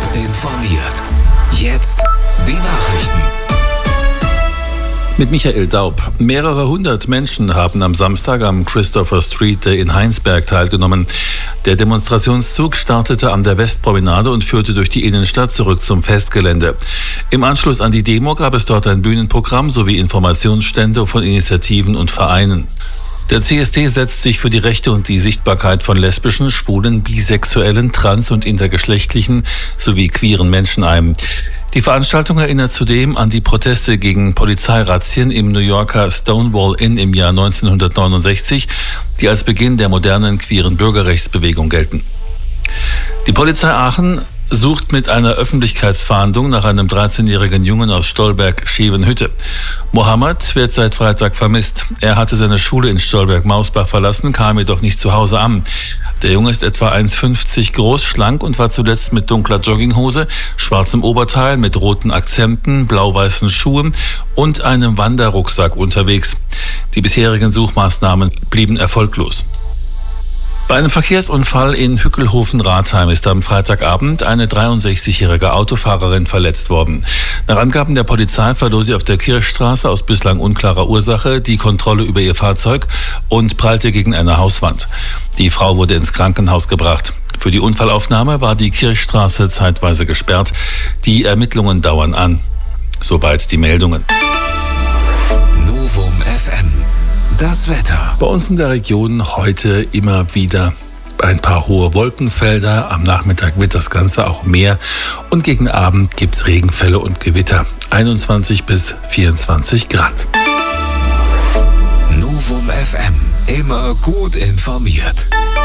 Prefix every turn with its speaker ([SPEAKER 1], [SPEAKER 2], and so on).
[SPEAKER 1] informiert. Jetzt die Nachrichten.
[SPEAKER 2] Mit Michael Daub. Mehrere hundert Menschen haben am Samstag am Christopher Street Day in Heinsberg teilgenommen. Der Demonstrationszug startete an der Westpromenade und führte durch die Innenstadt zurück zum Festgelände. Im Anschluss an die Demo gab es dort ein Bühnenprogramm sowie Informationsstände von Initiativen und Vereinen. Der CSD setzt sich für die Rechte und die Sichtbarkeit von lesbischen, schwulen, bisexuellen, trans- und intergeschlechtlichen sowie queeren Menschen ein. Die Veranstaltung erinnert zudem an die Proteste gegen Polizeirazzien im New Yorker Stonewall Inn im Jahr 1969, die als Beginn der modernen queeren Bürgerrechtsbewegung gelten. Die Polizei Aachen sucht mit einer Öffentlichkeitsfahndung nach einem 13-jährigen Jungen aus Stolberg-Schevenhütte. Mohammed wird seit Freitag vermisst. Er hatte seine Schule in Stolberg-Mausbach verlassen, kam jedoch nicht zu Hause an. Der Junge ist etwa 1,50 groß, schlank und war zuletzt mit dunkler Jogginghose, schwarzem Oberteil mit roten Akzenten, blau-weißen Schuhen und einem Wanderrucksack unterwegs. Die bisherigen Suchmaßnahmen blieben erfolglos. Bei einem Verkehrsunfall in Hückelhofen-Rathheim ist am Freitagabend eine 63-jährige Autofahrerin verletzt worden. Nach Angaben der Polizei verlor sie auf der Kirchstraße aus bislang unklarer Ursache die Kontrolle über ihr Fahrzeug und prallte gegen eine Hauswand. Die Frau wurde ins Krankenhaus gebracht. Für die Unfallaufnahme war die Kirchstraße zeitweise gesperrt. Die Ermittlungen dauern an. Soweit die Meldungen.
[SPEAKER 1] Novum FM. Das Wetter.
[SPEAKER 2] Bei uns in der Region heute immer wieder ein paar hohe Wolkenfelder. Am Nachmittag wird das Ganze auch mehr. Und gegen Abend gibt es Regenfälle und Gewitter. 21 bis 24 Grad.
[SPEAKER 1] Novum FM. Immer gut informiert.